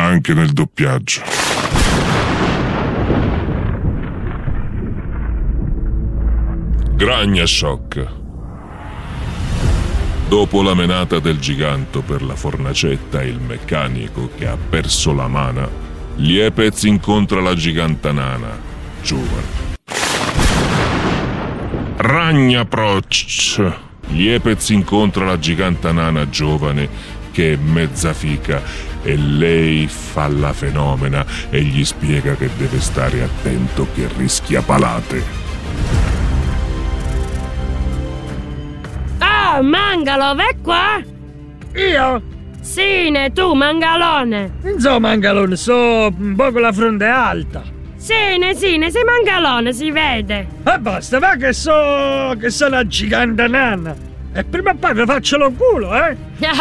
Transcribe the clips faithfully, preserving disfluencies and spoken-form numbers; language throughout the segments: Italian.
anche nel doppiaggio. Gragna Shock. Dopo la menata del giganto per la fornacetta e il meccanico che ha perso la mana, Liepez incontra la giganta nana, giovane. Ragna Proc. Liepez incontra la giganta nana giovane che è mezza fica e lei fa la fenomena e gli spiega che deve stare attento che rischia palate. Oh, Mangalo, vai qua! Io? Sì, ne tu, Mangalone! Non so Mangalone, so un po' con la fronte alta. Sì, ne sì, ne sei Mangalone, si vede! E basta, va che so che sono una giganta nana! E prima o poi vi faccio lo culo, eh!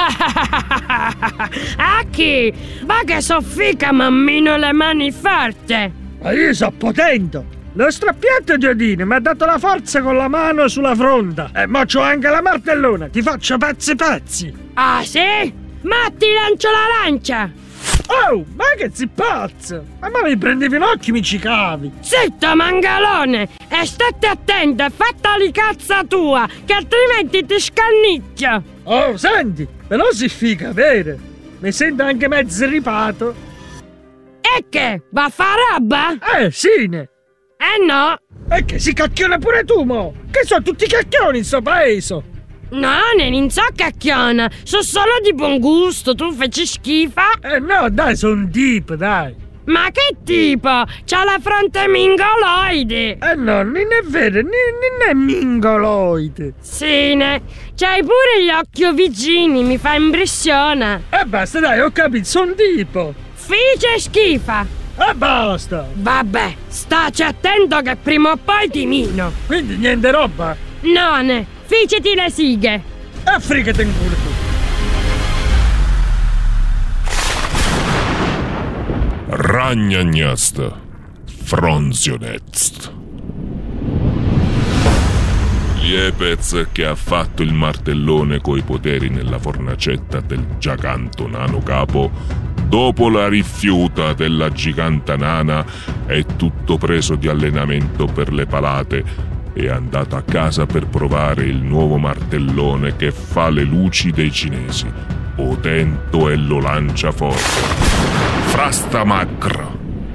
A chi? Va che so fica, mammino le mani forte! Ma io so potente! Lo strappiato Giodini mi ha dato la forza con la mano sulla fronte! E mo c'ho anche la martellona, ti faccio pezzi pezzi! Ah sì? Ma ti lancio la lancia! Oh, ma che sei pazzo! Ma mi prendevi in occhio mi cicavi! Zitto, Mangalone! E state attento, fattali cazza tua, che altrimenti ti scannicchio! Oh, senti, però si figa, vero? Mi sento anche mezzo ripato! E che? Va a fa roba? Eh, sì, ne! Eh no! E che si cacchiona pure tu, mo! Che sono tutti cacchioni in sto paese! No, non so cacchiona, sono solo di buon gusto, tu feci schifo? Eh no, dai, sono un tipo, dai! Ma che tipo? C'ha la fronte mingoloide! Eh no, non è vero, non è mingoloide! Sì, ne, c'hai pure gli occhi vicini, mi fa impressione! E basta, dai, ho capito, sono tipo! Fice schifa! E basta! Vabbè, staci attento che prima o poi ti mino! Quindi niente roba? No, ne, ficeti le sighe! E frigate in culo tu! Ragnagnasta. Fronzionetzt. Liepez, che ha fatto il martellone coi poteri nella fornacetta del giganto nano capo, dopo la rifiuta della giganta nana, è tutto preso di allenamento per le palate. È andato a casa per provare il nuovo martellone che fa le luci dei cinesi. Potento e lo lancia forte. Frasta macra.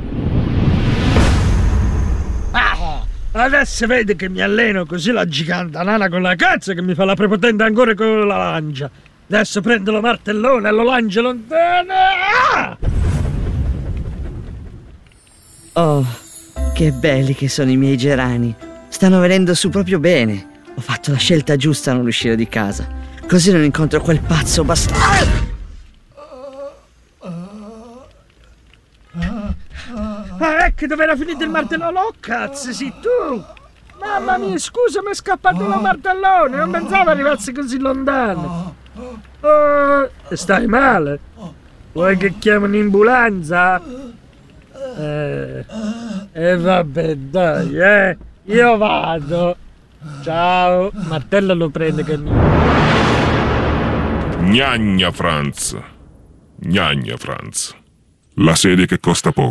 Ah, adesso vedi che mi alleno così la giganta nana con la cazzo che mi fa la prepotente ancora con la lancia. Adesso prendo lo martellone e lo lancio lontano. Ah! Oh, che belli che sono i miei gerani. Stanno venendo su proprio bene. Ho fatto la scelta giusta a non uscire di casa. Così non incontro quel pazzo bastardo. Ah, ecco dove era finito il martellone. Oh, cazzo, sì, tu! Mamma mia, scusa, mi è scappato il martellone. Non pensavo arrivasse così lontano. Oh, stai male? Vuoi che chiamo un'ambulanza? Eh, eh vabbè, dai, eh. Io vado. Ciao. Martello lo prende che... Gnagna Franz. Gnagna Franz. La serie che costa poco.